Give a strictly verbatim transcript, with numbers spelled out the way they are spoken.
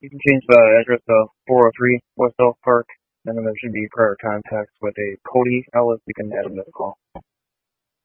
You can change the address to four oh three West Elk Park, and then there should be prior contacts with a Cody Ellis. You can add him to the call.